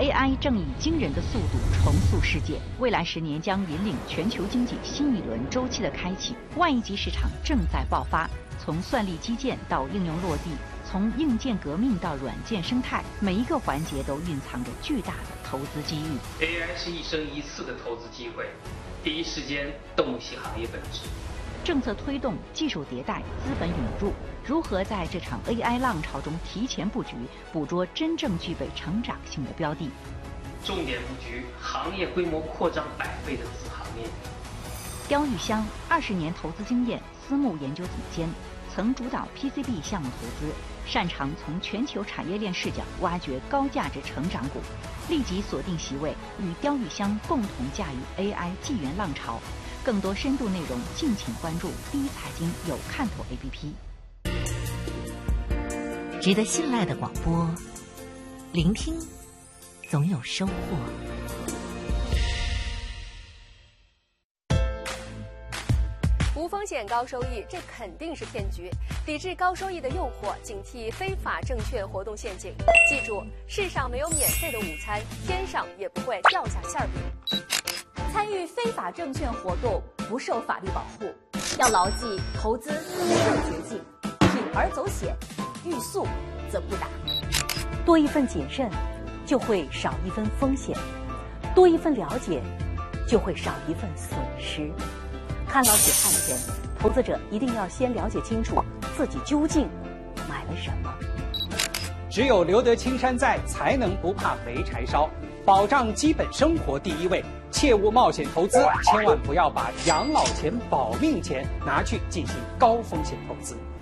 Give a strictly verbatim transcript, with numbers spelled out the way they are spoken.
A I 正以惊人的速度重塑世界，未来十年将引领全球经济新一轮周期的开启。万亿级市场正在爆发，从算力基建到应用落地，从硬件革命到软件生态，每一个环节都蕴藏着巨大的投资机遇。 A I 是一生一次的投资机会，第一时间洞悉行业本质。 政策推动、技术迭代、资本引入，如何在这场 A I 浪潮中提前布局，捕捉真正具备成长性的标的？ 重点布局行业规模扩张百倍的子行业。 刁玉香二十年投资经验，私募研究总监，曾主导 P C B 项目投资，擅长从全球产业链视角挖掘高价值成长股，立即锁定席位，与刁玉香共同驾驭 A I 纪元浪潮。更多深度内容，敬请关注第一财经有看头 A P P。 值得信赖的广播，聆听总有收获。 无风险高收益，这肯定是骗局。抵制高收益的诱惑，警惕非法证券活动陷阱。记住，世上没有免费的午餐，天上也不会掉下馅饼。 参与非法证券活动不受法律保护，要牢记投资没有捷径，铤而走险，欲速则不达。 多一份谨慎，就会少一分风险；多一份了解，就会少一份损失。看老且看钱，投资者一定要先了解清楚自己究竟买了什么。 只有留得青山在，才能不怕没柴烧。保障基本生活第一位，切勿冒险投资，千万不要把养老钱、保命钱拿去进行高风险投资。